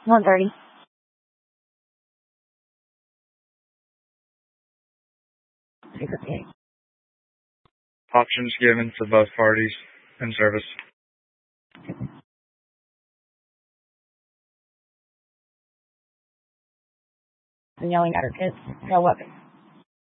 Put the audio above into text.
1:30. Options given to both parties in service. And yelling at her kids. No weapon.